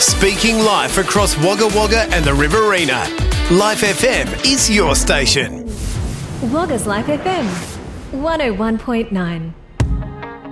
Speaking life across Wagga Wagga and the Riverina. Life FM is your station. Wagga's Life FM 101.9.